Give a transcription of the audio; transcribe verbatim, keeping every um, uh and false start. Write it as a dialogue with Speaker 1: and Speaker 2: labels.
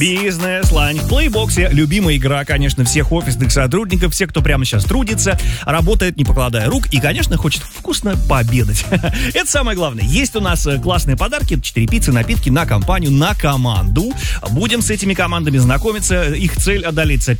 Speaker 1: Бизнес-ланч в Плейбоксе. Любимая игра, конечно, всех офисных сотрудников, всех, кто прямо сейчас трудится, работает, не покладая рук и, конечно, хочет вкусно пообедать. Это самое главное. Есть у нас классные подарки. четыре пиццы, напитки на компанию, на команду. Будем с этими командами знакомиться. Их цель — одолеть соперника